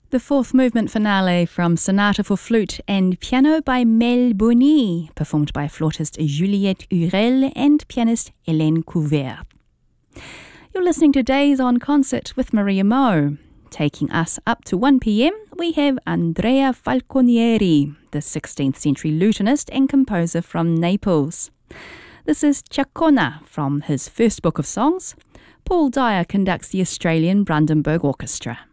The fourth movement finale from Sonata for Flute and Piano by Mel Boni, performed by flautist Juliette Hurel and pianist Hélène Couvert. You're listening to Days on Concert with Maria Mo. Taking us up to 1 p.m, we have Andrea Falconieri, the 16th century lutenist and composer from Naples. This is Chacona from his first book of songs. Paul Dyer conducts the Australian Brandenburg Orchestra.